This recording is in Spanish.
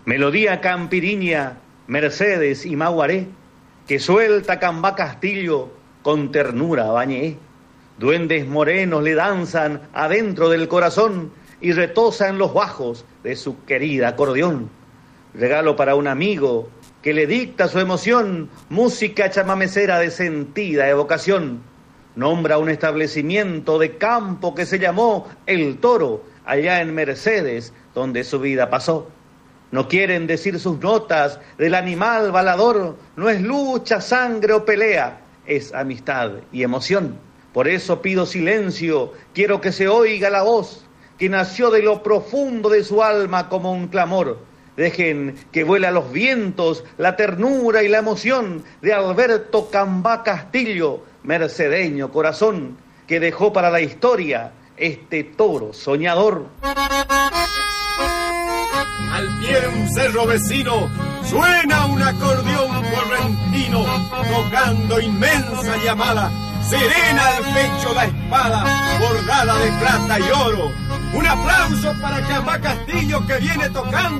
Melodía campiriña, Mercedes y Maguaré, que suelta Cambá Castillo con ternura bañé. Duendes morenos le danzan adentro del corazón y retosan los bajos de su querida acordeón. Regalo para un amigo que le dicta su emoción, música chamamecera de sentida evocación. Nombra un establecimiento de campo que se llamó El Toro, allá en Mercedes, donde su vida pasó. No quieren decir sus notas del animal balador, no es lucha, sangre o pelea, es amistad y emoción. Por eso pido silencio, quiero que se oiga la voz que nació de lo profundo de su alma como un clamor. Dejen que vuela a los vientos la ternura y la emoción de Alberto Cambá Castillo, mercedeño corazón, que dejó para la historia este toro soñador. Al pie de un cerro vecino suena un acordeón correntino, tocando inmensa llamada, serena al pecho la espada, bordada de plata y oro. Un aplauso para Cambá Castillo que viene tocando.